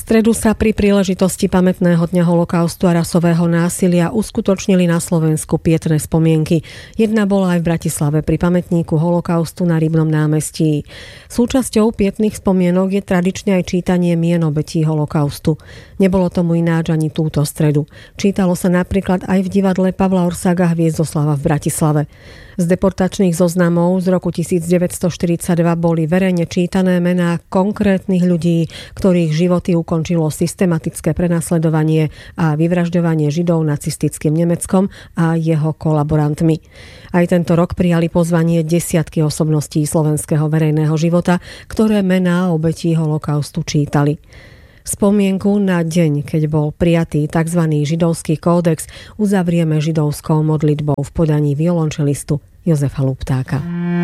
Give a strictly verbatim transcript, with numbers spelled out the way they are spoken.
stredu sa pri príležitosti pamätného dňa holokaustu a rasového násilia uskutočnili na Slovensku pietné spomienky. Jedna bola aj v Bratislave pri pamätníku holokaustu na Rybnom námestí. Súčasťou pietných spomienok je tradične aj čítanie mien obetí holokaustu. Nebolo tomu ináč ani túto stredu. Čítalo sa napríklad aj v divadle Pavla Orsága Hviezdoslava v Bratislave. Z deportačných zoznamov z roku devätnásťstoštyridsaťdva boli verejne čítané mená konkrétnych ľudí, ktorých životy ukončilo systematické prenasledovanie a vyvražďovanie Židov nacistickým Nemeckom a jeho kolaborantmi. Aj tento rok prijali pozvanie desiatky osobností slovenského verejného života, ktoré mená obetí holokaustu čítali. Spomienku na deň, keď bol prijatý tzv. Židovský kódex, uzavrieme židovskou modlitbou v podaní violončelistu Jozefa Luptáka.